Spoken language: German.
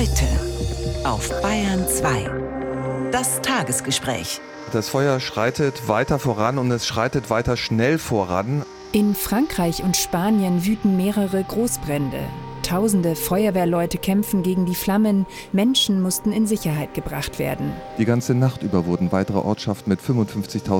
Heute auf Bayern 2. Das Tagesgespräch. Das Feuer schreitet weiter voran und es schreitet weiter schnell voran. In Frankreich und Spanien wüten mehrere Großbrände. Tausende Feuerwehrleute kämpfen gegen die Flammen. Menschen mussten in Sicherheit gebracht werden. Die ganze Nacht über wurden weitere Ortschaften mit 55.000